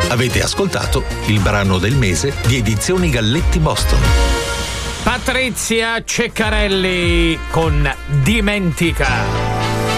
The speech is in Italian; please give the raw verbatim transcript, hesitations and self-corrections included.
Avete ascoltato il brano del mese di Edizioni Galletti Boston. Patrizia Ceccarelli con Dimentica.